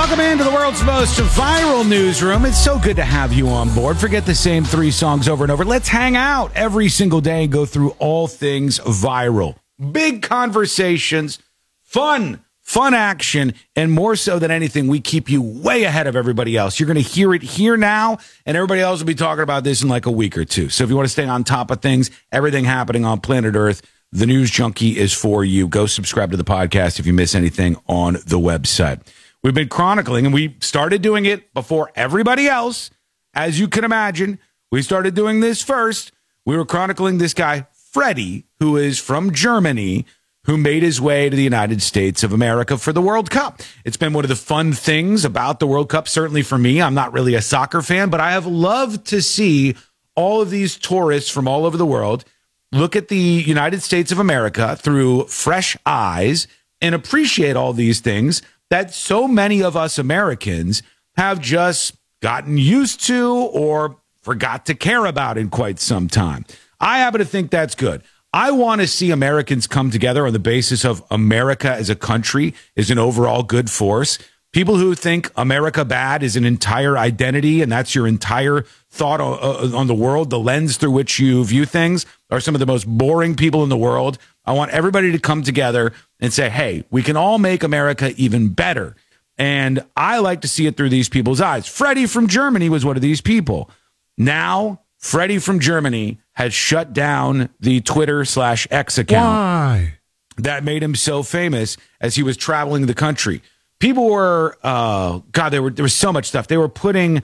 Welcome into the world's most viral newsroom. It's so good to have you on board. Forget the same three songs over and over. Let's hang out every single day and go through all things viral. Big conversations, fun action, and more so than anything, we keep you way ahead of everybody else. You're going to hear it here now, and everybody else will be talking about this in like a week or two. So if you want to stay on top of things, everything happening on planet Earth, the News Junkie is for you. Go subscribe to the podcast if you miss anything on the website. We've been chronicling, and we started doing it before everybody else. As you can imagine, we started doing this first. We were chronicling this guy, Freddie, who is from Germany, who made his way to the United States of America for the World Cup. It's been one of the fun things about the World Cup, certainly for me. I'm not really a soccer fan, but I have loved to see all of these tourists from all over the world look at the United States of America through fresh eyes and appreciate all these things that so many of us Americans have just gotten used to or forgot to care about in quite some time. I happen to think that's good. I want to see Americans come together on the basis of America as a country is an overall good force. People who think America bad is an entire identity and that's your entire thought on the world, the lens through which you view things, are some of the most boring people in the world. I want everybody to come together and say, hey, we can all make America even better. And I like to see it through these people's eyes. Freddie from Germany was one of these people. Now, Freddie from Germany has shut down the Twitter/X account. Why? That made him so famous as he was traveling the country. People were, there was so much stuff. They were putting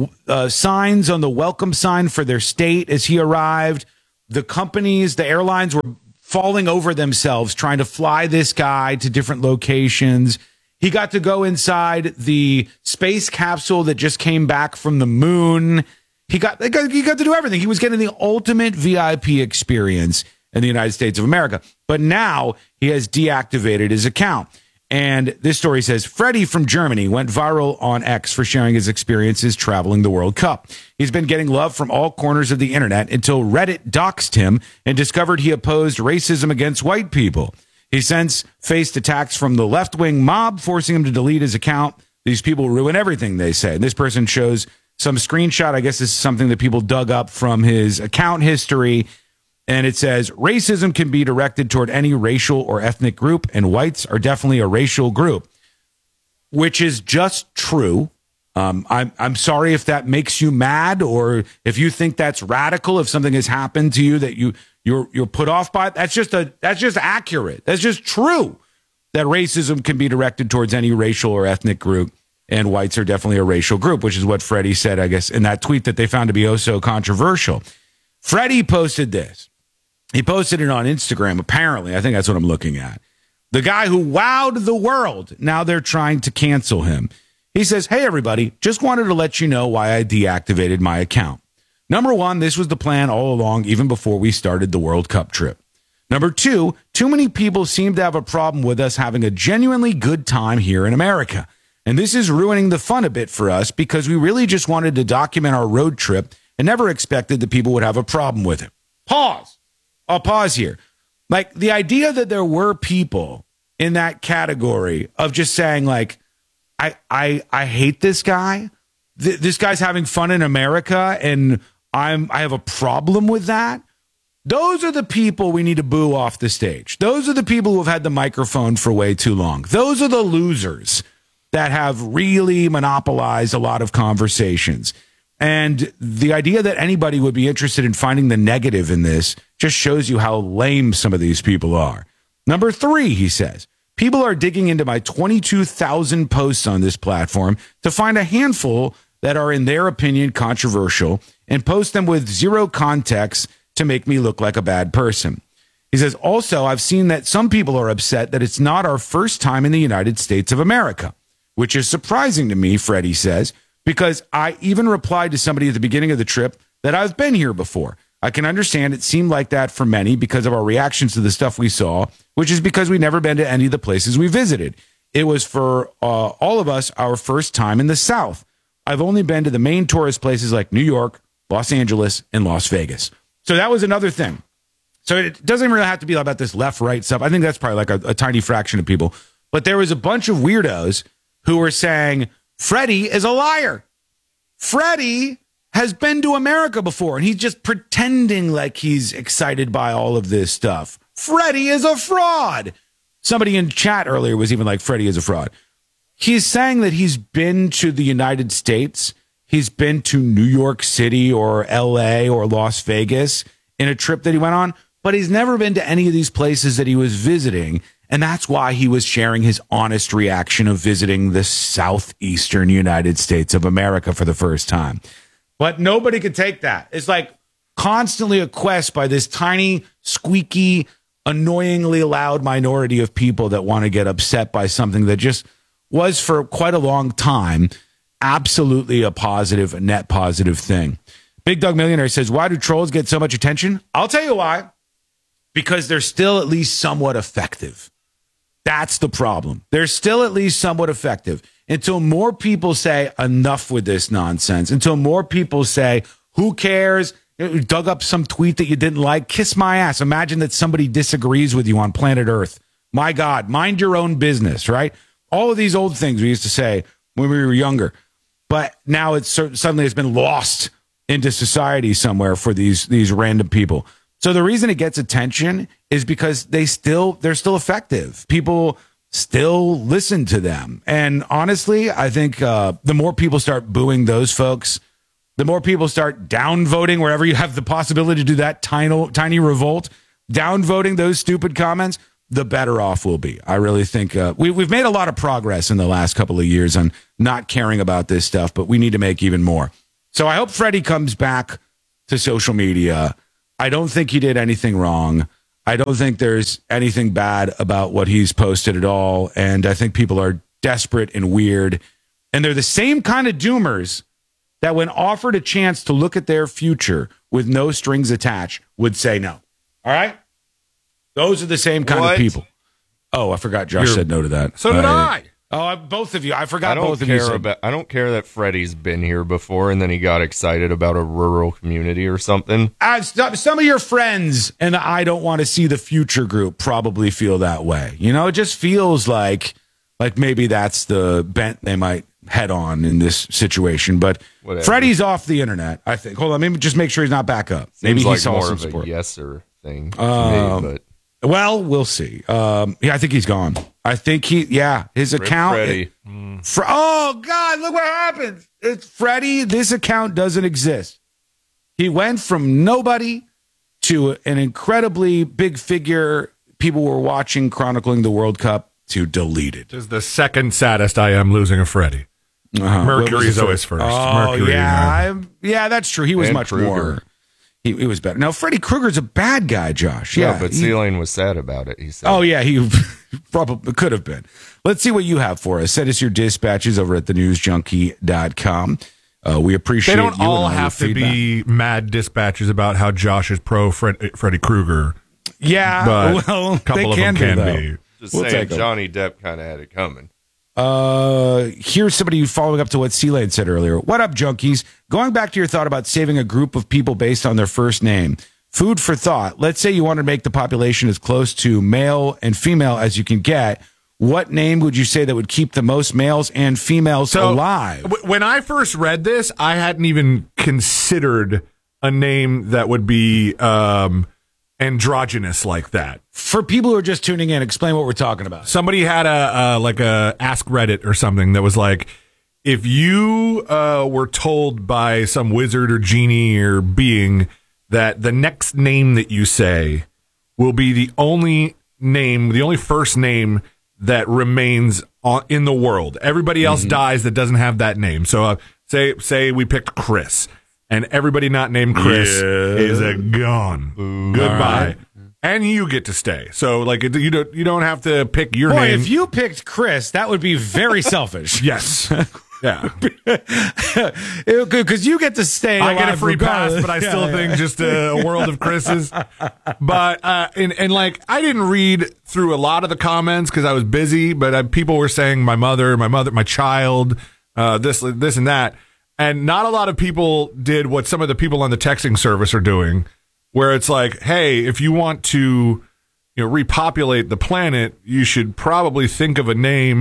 signs on the welcome sign for their state as he arrived. The companies, the airlines were falling over themselves trying to fly this guy to different locations. He got to go inside the space capsule that just came back from the moon. He got to do everything. He was getting the ultimate VIP experience in the United States of America. But now he has deactivated his account. And this story says, Freddie from Germany went viral on X for sharing his experiences traveling the World Cup. He's been getting love from all corners of the internet until Reddit doxed him and discovered he opposed racism against white people. He since faced attacks from the left-wing mob, forcing him to delete his account. These people ruin everything, they say. And this person shows some screenshot. I guess this is something that people dug up from his account history. And it says, racism can be directed toward any racial or ethnic group, and whites are definitely a racial group, which is just true. I'm sorry if that makes you mad or if you think that's radical, if something has happened to you that you're put off by. That's just accurate. That's just true that racism can be directed towards any racial or ethnic group, and whites are definitely a racial group, which is what Freddie said, I guess, in that tweet that they found to be oh so controversial. Freddie posted this. He posted it on Instagram, apparently. I think that's what I'm looking at. The guy who wowed the world. Now they're trying to cancel him. He says, hey, everybody, just wanted to let you know why I deactivated my account. Number one, this was the plan all along, even before we started the World Cup trip. Number two, too many people seem to have a problem with us having a genuinely good time here in America. And this is ruining the fun a bit for us because we really just wanted to document our road trip and never expected that people would have a problem with it. Pause. I'll pause here. Like the idea that there were people in that category of just saying like, I hate this guy. This guy's having fun in America and I have a problem with that. Those are the people we need to boo off the stage. Those are the people who have had the microphone for way too long. Those are the losers that have really monopolized a lot of conversations. And the idea that anybody would be interested in finding the negative in this just shows you how lame some of these people are. Number three, he says, people are digging into my 22,000 posts on this platform to find a handful that are, in their opinion, controversial and post them with zero context to make me look like a bad person. He says, also, I've seen that some people are upset that it's not our first time in the United States of America, which is surprising to me, Freddie says, because I even replied to somebody at the beginning of the trip that I've been here before. I can understand it seemed like that for many because of our reactions to the stuff we saw, which is because we've never been to any of the places we visited. It was for all of us our first time in the South. I've only been to the main tourist places like New York, Los Angeles, and Las Vegas. So that was another thing. So it doesn't really have to be about this left-right stuff. I think that's probably like a tiny fraction of people. But there was a bunch of weirdos who were saying, Freddie is a liar. Freddie has been to America before, and he's just pretending like he's excited by all of this stuff. Freddie is a fraud. Somebody in chat earlier was even like, Freddie is a fraud. He's saying that he's been to the United States. He's been to New York City or LA or Las Vegas in a trip that he went on, but he's never been to any of these places that he was visiting. And that's why he was sharing his honest reaction of visiting the southeastern United States of America for the first time. But nobody can take that. It's like constantly a quest by this tiny, squeaky, annoyingly loud minority of people that want to get upset by something that just was for quite a long time absolutely a positive, a net positive thing. Big Dog Millionaire says, why do trolls get so much attention? I'll tell you why. Because they're still at least somewhat effective. That's the problem. They're still at least somewhat effective until more people say enough with this nonsense, until more people say, who cares? You dug up some tweet that you didn't like. Kiss my ass. Imagine that somebody disagrees with you on planet Earth. My God, mind your own business, right? All of these old things we used to say when we were younger, but now it's suddenly it's been lost into society somewhere for these random people. So the reason it gets attention is because they're still effective. People still listen to them. And honestly, I think the more people start booing those folks, the more people start downvoting wherever you have the possibility to do that tiny revolt, downvoting those stupid comments, the better off we'll be. I really think we've made a lot of progress in the last couple of years on not caring about this stuff, but we need to make even more. So I hope Freddie comes back to social media. I don't think he did anything wrong. I don't think there's anything bad about what he's posted at all. And I think people are desperate and weird. And they're the same kind of doomers that when offered a chance to look at their future with no strings attached would say no. All right? Those are the same kind of people. Oh, I forgot Josh said no to that. So did I. Oh, both of you. I forgot both of you. I don't care that Freddie's been here before and then he got excited about a rural community or something. Some of your friends and I don't want to see the future group probably feel that way. You know, it just feels like maybe that's the bent they might head on in this situation. But whatever. Freddie's off the internet, I think. Hold on, maybe just make sure he's not back up. Maybe he saw some support. A yes-er thing to me, but... Well, we'll see. Yeah, I think he's gone. I think his account. Freddie. Oh, God, look what happened. It's Freddie. This account doesn't exist. He went from nobody to an incredibly big figure. People were watching, chronicling the World Cup, to deleted. This is the second saddest I am losing a Freddie. Mercury's always first. Oh, Mercury, yeah, that's true. He was much Kruger. more. He was better. Now, Freddy Krueger's a bad guy, Josh. Yeah, but C-Lane was sad about it, he said. Oh, yeah, he probably could have been. Let's see what you have for us. Send us your dispatches over at thenewsjunkie.com. We appreciate They don't you all and have to be mad dispatches about how Josh is pro Freddy Krueger. Yeah, but well, a couple of them can be. Just saying, Johnny Depp kind of had it coming. Here's somebody following up to what C-Lane said earlier. What up, junkies? Going back to your thought about saving a group of people based on their first name. Food for thought. Let's say you want to make the population as close to male and female as you can get. What name would you say that would keep the most males and females alive? When I first read this, I hadn't even considered a name that would be androgynous like that. For people who are just tuning in, explain what we're talking about. Somebody had a Ask Reddit or something that was like, if you were told by some wizard or genie or being that the next name that you say will be the only first name that remains in the world. Everybody else dies that doesn't have that name. So say we picked Chris, and everybody not named Chris is gone. Ooh, goodbye. Right. And you get to stay. So, like, you don't have to pick your name. If you picked Chris, that would be very selfish. Yes. Yeah. Because you get to stay. I get a free pass, but I still think just a world of Chris's. But, and like, I didn't read through a lot of the comments because I was busy, but people were saying my mother, my child, this and that. And not a lot of people did what some of the people on the texting service are doing, where it's like, hey, if you want to repopulate the planet, you should probably think of a name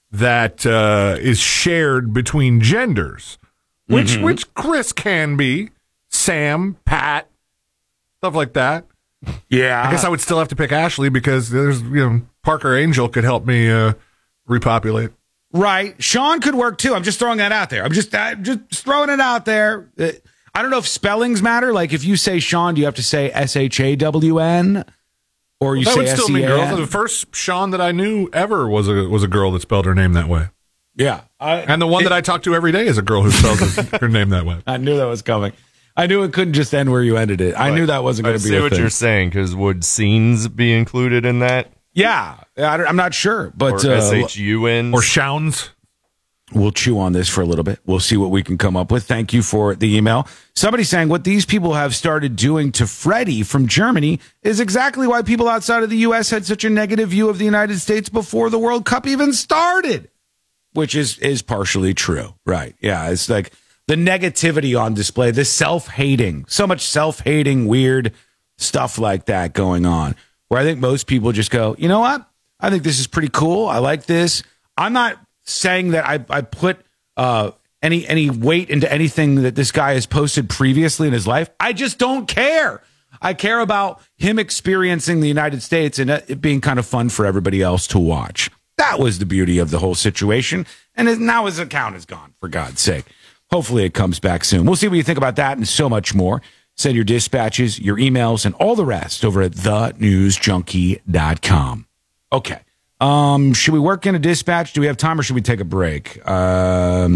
that is shared between genders, which Chris can be, Sam, Pat, stuff like that. Yeah. I guess I would still have to pick Ashley because there's, Parker Angel could help me repopulate. Right. Sean could work too. I'm just throwing that out there. I'm just throwing it out there. I don't know if spellings matter. Like if you say Sean, do you have to say SHAWN? Or you That say would still mean SEAN? girls. The first Sean that I knew ever was a girl that spelled her name that way. Yeah. And the one that I talk to every day is a girl who spells her name that way. I knew that was coming. I knew it couldn't just end where you ended it. I knew that wasn't going to be I a see what thing. you're saying, because would scenes be included in that? Yeah. I'm not sure. But Or SHUN? Or Shouns. we'll chew on this for a little bit. We'll see what we can come up with. Thank you for the email. Somebody saying what these people have started doing to Freddie from Germany is exactly why people outside of the U.S. had such a negative view of the United States before the World Cup even started, which is partially true. Right. Yeah. It's like the negativity on display, the self-hating, so much self-hating, weird stuff like that going on, where I think most people just go, you know what? I think this is pretty cool. I like this. I'm not saying that I put any weight into anything that this guy has posted previously in his life. I just don't care. I care about him experiencing the United States and it being kind of fun for everybody else to watch. That was the beauty of the whole situation. And now his account is gone, for God's sake. Hopefully it comes back soon. We'll see what you think about that and so much more. Send your dispatches, your emails, and all the rest over at thenewsjunkie.com. Okay. Should we work in a dispatch? Do we have time or should we take a break? It's up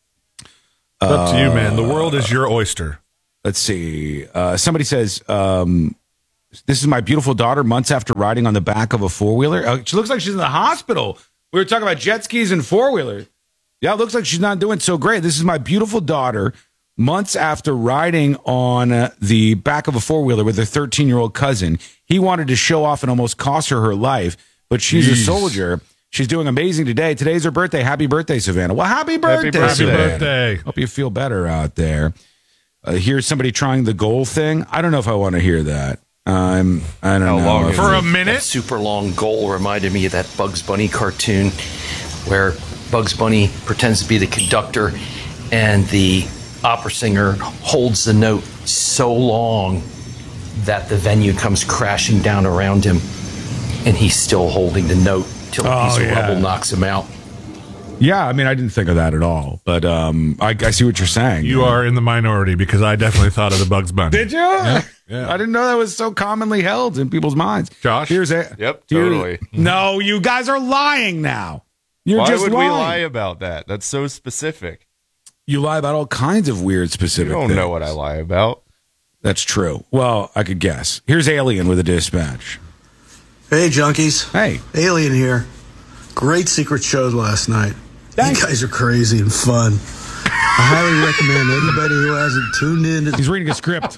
to you, man. The world is your oyster. Let's see. Somebody says, this is my beautiful daughter months after riding on the back of a four-wheeler. She looks like she's in the hospital. We were talking about jet skis and four-wheelers. Yeah, it looks like she's not doing so great. This is my beautiful daughter months after riding on the back of a four-wheeler with her 13-year-old cousin. He wanted to show off and almost cost her life, but she's a soldier. She's doing amazing today. Today's her birthday. Happy birthday, Savannah. Well, happy birthday. Happy birthday. Hope you feel better out there. Here's somebody trying the goal thing. I don't know if I want to hear that. I don't know. For a minute? That super long goal reminded me of that Bugs Bunny cartoon where Bugs Bunny pretends to be the conductor and the opera singer holds the note so long that the venue comes crashing down around him and he's still holding the note till a piece of rubble knocks him out. Yeah, I mean, I didn't think of that at all, but I see what you're saying. You are in the minority because I definitely thought of the Bugs Bunny. Did you? Yeah. I didn't know that was so commonly held in people's minds. Josh? Here's it. Yep, totally. No, you guys are lying now. You're Why just would lying. we lie about that? That's so specific. You lie about all kinds of weird specific You don't things. know what I lie about. That's true. Well, I could guess. Here's Alien with a dispatch. Hey, junkies. Hey. Alien here. Great secret shows last night. Thanks. You guys are crazy and fun. I highly recommend anybody who hasn't tuned in to He's reading a script.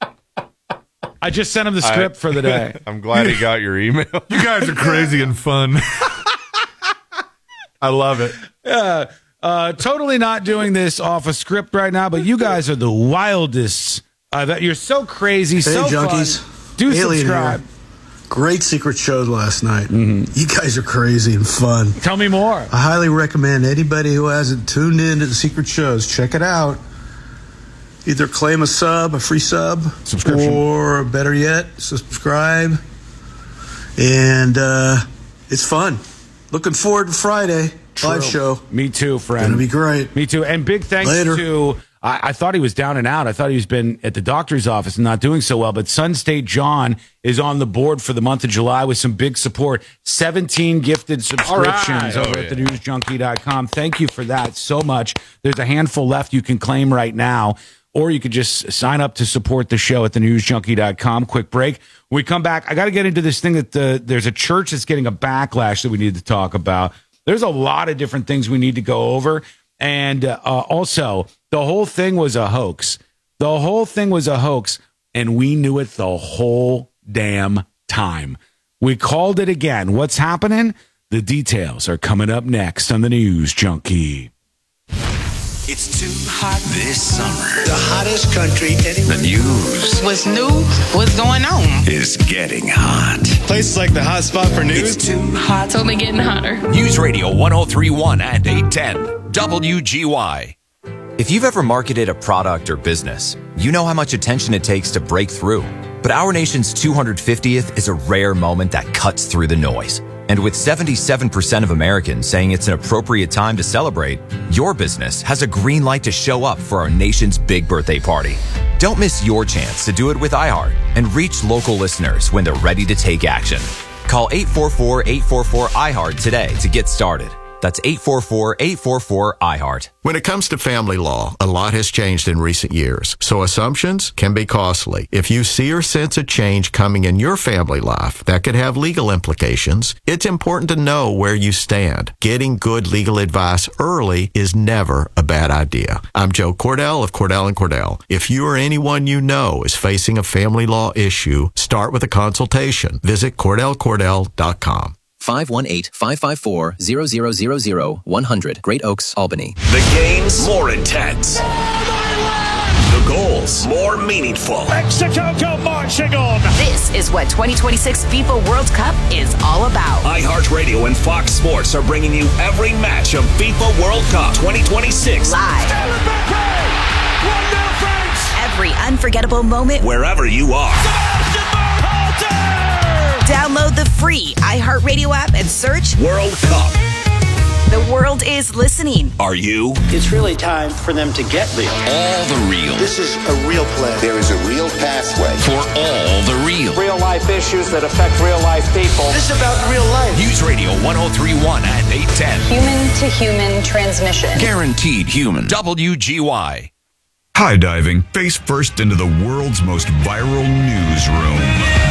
I just sent him the script for the day. I'm glad he got your email. You guys are crazy and fun. I love it. Totally not doing this off a script right now, but you guys are the wildest. That you're so crazy, so junkies. fun. Do Alien subscribe. here. Great secret shows last night. You guys are crazy and fun. Tell me more. I highly recommend anybody who hasn't tuned in to the secret shows, check it out. Either claim a free sub, Subscription. or better yet, subscribe. And it's fun. Looking forward to Friday live show. Me too, friend. Gonna be great. Me too. And big thanks Later. to, I thought he was down and out. I thought he's been at the doctor's office and not doing so well. But Sun State John is on the board for the month of July with some big support. 17 gifted subscriptions All right. over at thenewsjunkie.com. Thank you for that so much. There's a handful left you can claim right now. Or you could just sign up to support the show at thenewsjunkie.com. Quick break. When we come back, I got to get into this thing that there's a church that's getting a backlash that we need to talk about. There's a lot of different things we need to go over. And also, the whole thing was a hoax. The whole thing was a hoax, and we knew it the whole damn time. We called it again. What's happening? The details are coming up next on the News Junkie. It's too hot this summer. The hottest country anywhere. The news What's new? What's going on? is getting hot. Places like the hot spot for news. It's too hot. It's only getting hotter. News Radio 103.1 and 810 WGY. If you've ever marketed a product or business, you know how much attention it takes to break through. But our nation's 250th is a rare moment that cuts through the noise. And with 77% of Americans saying it's an appropriate time to celebrate, your business has a green light to show up for our nation's big birthday party. Don't miss your chance to do it with iHeart and reach local listeners when they're ready to take action. Call 844-844-iHeart today to get started. That's 844-844-iHeart. When it comes to family law, a lot has changed in recent years, so assumptions can be costly. If you see or sense a change coming in your family life that could have legal implications, it's important to know where you stand. Getting good legal advice early is never a bad idea. I'm Joe Cordell of Cordell & Cordell. If you or anyone you know is facing a family law issue, start with a consultation. Visit CordellCordell.com. 518-554-0000 100 Great Oaks, Albany. The games more intense. The goals more meaningful. Mexico go marching on. This is what 2026 FIFA World Cup is all about. iHeartRadio and Fox Sports are bringing you every match of FIFA World Cup 2026 live. Every unforgettable moment wherever you are. Download the free iHeartRadio app and search World Cup. The world is listening. Are you? It's really time for them to get real. All the real. This is a real play. There is a real pathway for all the real. Real life issues that affect real life people. This is about real life. News Radio 103.1 and 810. Human to human transmission. Guaranteed human. WGY. High diving face first into the world's most viral newsroom.